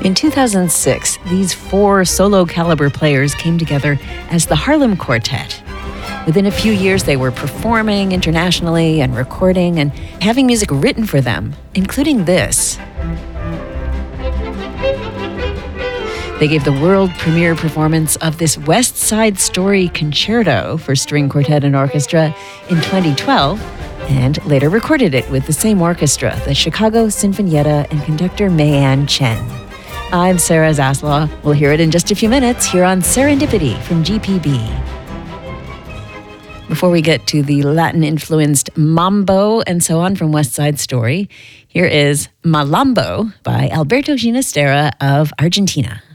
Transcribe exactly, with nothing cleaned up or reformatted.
In two thousand six, these four solo caliber players came together as the Harlem Quartet. Within a few years, they were performing internationally and recording and having music written for them, including this. They gave the world premiere performance of this West Side Story concerto for string quartet and orchestra in twenty twelve, and later recorded it with the same orchestra, the Chicago Sinfonietta and conductor Mayanne Chen. I'm Sarah Zaslaw. We'll hear it in just a few minutes here on Serendipity from G P B. Before we get to the Latin-influenced mambo and so on from West Side Story, here is Malambo by Alberto Ginastera of Argentina.